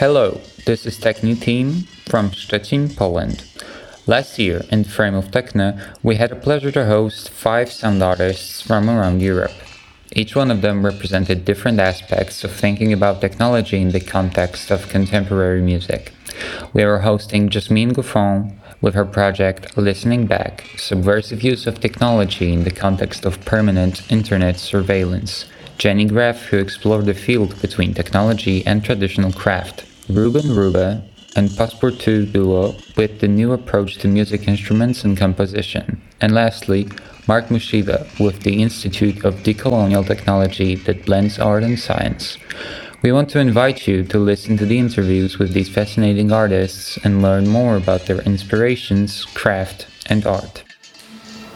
Hello, this is Techno Team from Szczecin, Poland. Last year, in the frame of Techno, we had a pleasure to host 5 sound artists from around Europe. Each one of them represented different aspects of thinking about technology in the context of contemporary music. We are hosting Jasmine Gouffon with her project Listening Back, Subversive Use of Technology in the Context of Permanent Internet Surveillance. Jenny Graff, who explored the field between technology and traditional craft. Ruben Ruba and Passepartout duo with the new approach to music instruments and composition. And lastly, Mark Mushida with the Institute of Decolonial Technology that blends art and science. We want to invite you to listen to the interviews with these fascinating artists and learn more about their inspirations, craft, and art.